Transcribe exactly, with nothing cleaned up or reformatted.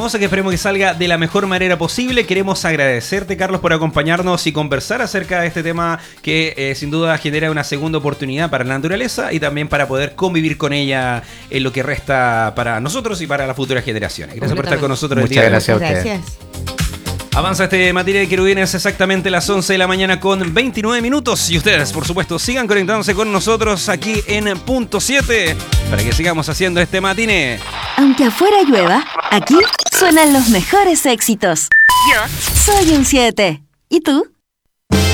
hermosa que esperemos que salga de la mejor manera posible. Queremos agradecerte, Carlos, por acompañarnos y conversar acerca de este tema que eh, sin duda genera una segunda oportunidad para la naturaleza y también para poder convivir con ella en lo que resta para nosotros y para las futuras generaciones. Gracias por estar con nosotros. Muchas gracias a ustedes. Gracias. Avanza este Matine de Querubines exactamente las once de la mañana con veintinueve minutos. Y ustedes, por supuesto, sigan conectándose con nosotros aquí en Punto siete para que sigamos haciendo este Matine. Aunque afuera llueva, aquí suenan los mejores éxitos. Yo soy un siete. ¿Y tú?